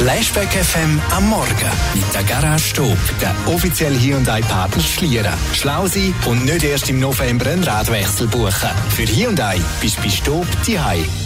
Flashback FM am Morgen mit der Garage Stop, der offizielle Hyundai-Partner Schlieren. Schlau sein und nicht erst im November einen Radwechsel buchen. Für Hyundai bist du bei Stop zu Hause.